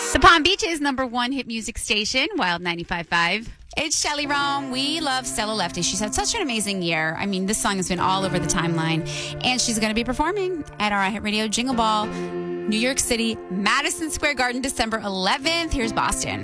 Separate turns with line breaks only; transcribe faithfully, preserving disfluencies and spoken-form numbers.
The Palm Beach's number one hit music station, Wild ninety-five point five. It's Shelly Rome. We love Stella Lefty. She's had such an amazing year. I mean, this song has been all over the timeline. And she's going to be performing at our iHeartRadio Jingle Ball, New York City, Madison Square Garden, December eleventh. Here's Boston.